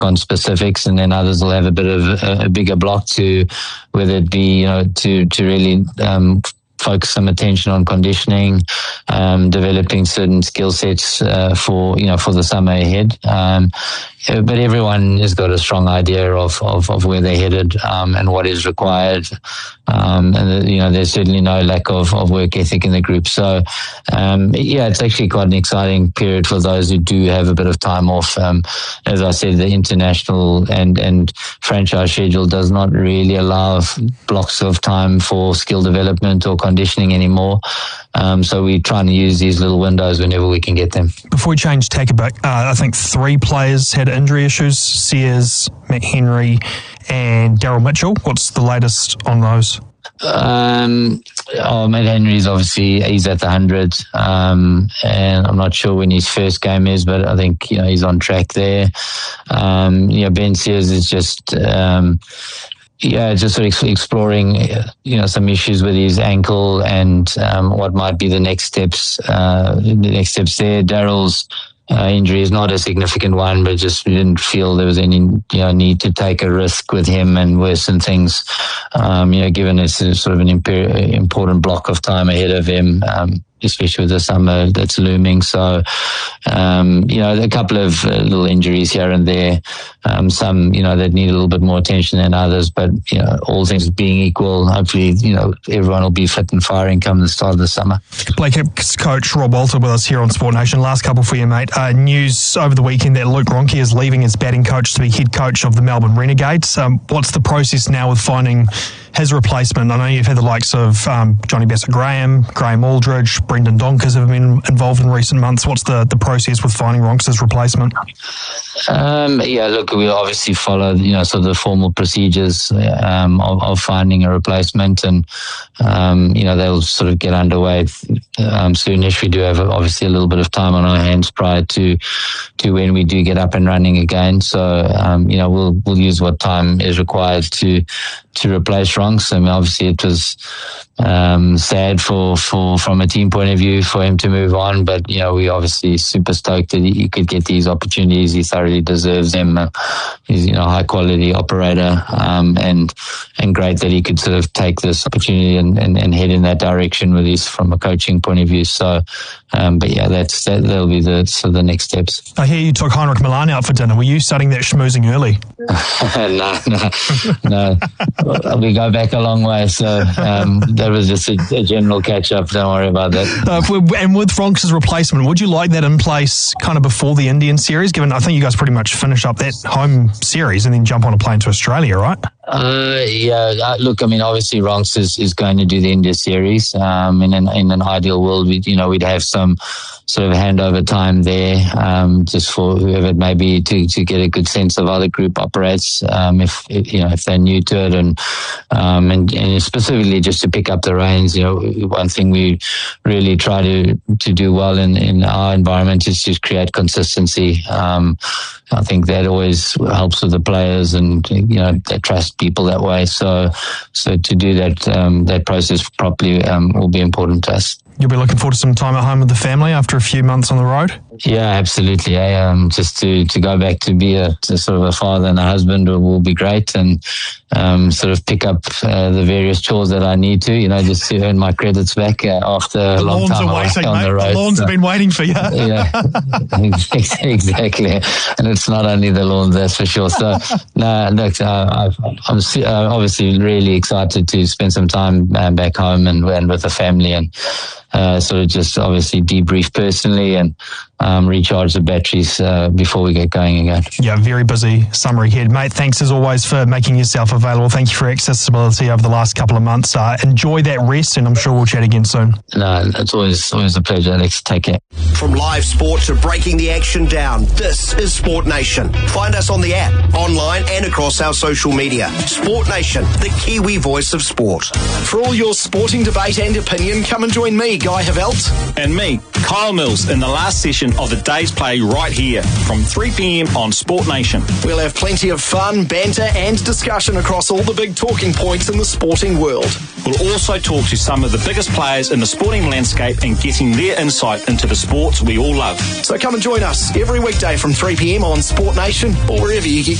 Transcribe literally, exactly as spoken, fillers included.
on specifics, and then others will have a bit of a, a bigger block to, whether it be, you know, to, to really um, focus some attention on conditioning, um, developing certain skill sets uh, for, you know, for the summer ahead. Um, but everyone has got a strong idea of, of, of where they're headed um, and what is required. Um, and, you know, there's certainly no lack of, of work ethic in the group. So, um, yeah, it's actually quite an exciting period for those who do have a bit of time off. Um, as I said, the international and, and franchise schedule does not really allow blocks of time for skill development or conditioning anymore. Um, so we're trying to use these little windows whenever we can get them. Before we change tack a bit, uh, I think three players had injury issues: Sears, Matt Henry, and Daryl Mitchell. What's the latest on those? Um, oh, Matt Henry's obviously, he's at the hundred, um, and I'm not sure when his first game is, but I think, you know, he's on track there. Um, you know, Ben Sears is just, um, yeah, just sort of exploring, you know, some issues with his ankle and um, what might be the next steps. Uh, the next steps there. Daryl's uh, injury is not a significant one, but just we didn't feel there was any, you know, need to take a risk with him and worsen things. Um, you know, given it's a sort of an imper- important block of time ahead of him. Um, especially with the summer that's looming. So, um, you know, a couple of uh, little injuries here and there. Um, some, you know, that need a little bit more attention than others, but, you know, all things being equal, hopefully, you know, everyone will be fit and firing come the start of the summer. Blake Hicks coach Rob Walter with us here on Sport Nation. Last couple for you, mate. Uh, news over the weekend that Luke Ronke is leaving as batting coach to be head coach of the Melbourne Renegades. Um, what's the process now with finding his replacement? I know you've had the likes of um, Johnny Bassett-Graham, Graham Aldridge, Brendan Donkers have been involved in recent months. What's the, the process with finding Ronke's replacement? Um, yeah, look, we obviously follow, you know, sort of the formal procedures um, of, of finding a replacement, and um, you know, they'll sort of get underway um, soonish. We do have obviously a little bit of time on our hands prior to to when we do get up and running again. So um, you know, we'll we'll use what time is required to to replace Ronks. I mean, obviously it was um, sad for, for from a team point of view for him to move on, but you know, we obviously super stoked that he could get these opportunities. He thoroughly deserves them. Uh, he's, you know, a high quality operator, um, and and great that he could sort of take this opportunity and, and, and head in that direction with his from a coaching point of view. So, um, but yeah, that's that, that'll be the so the next steps. I hear you took Heinrich Milan out for dinner. Were you starting that schmoozing early? no, no, no. We go back a long way, so um, that was just a, a general catch-up. Don't worry about that. Uh, and with Ronks' replacement, would you like that in place kind of before the Indian series, given I think you guys pretty much finish up that home series and then jump on a plane to Australia, right? Uh, yeah, uh, look, I mean, obviously Ronks is, is going to do the India series. Um, in an, in an ideal world, we, you know, we'd have some sort of handover time there, um, just for whoever it may be to, to get a good sense of how the group operates, um, if, you know, if they're new to it, and, um, and, and specifically just to pick up the reins. You know, one thing we really try to, to do well in, in our environment is to create consistency. Um, I think that always helps with the players, and, you know, they trust people that way. So, so to do that, um, that process properly, um, will be important to us. You'll be looking forward to some time at home with the family after a few months on the road? Yeah, absolutely. Yeah, um, just to, to go back to be a to sort of a father and a husband will, will be great, and um, sort of pick up uh, the various chores that I need to, you know, just to earn my credits back uh, after a long time are waiting, on mate. the road. The lawns so, have been waiting for you. Yeah, exactly. And it's not only the lawns, that's for sure. So, no, look, uh, I'm uh, obviously really excited to spend some time uh, back home and, and with the family, and Uh, sort of just obviously debrief personally and um, recharge the batteries uh, before we get going again. Yeah, very busy summer ahead. Mate, thanks as always for making yourself available. Thank you for your accessibility over the last couple of months. Uh, enjoy that rest, and I'm sure we'll chat again soon. No, it's always, always a pleasure, Alex. Take care. From live sport to breaking the action down, this is Sport Nation. Find us on the app, online and across our social media. Sport Nation, the Kiwi voice of sport. For all your sporting debate and opinion, come and join me, Guy Havelt. And me, Kyle Mills, in the last session edition of the day's play right here from three p.m. on Sport Nation. We'll have plenty of fun, banter and discussion across all the big talking points in the sporting world. We'll also talk to some of the biggest players in the sporting landscape and getting their insight into the sports we all love. So come and join us every weekday from three p.m. on Sport Nation or wherever you get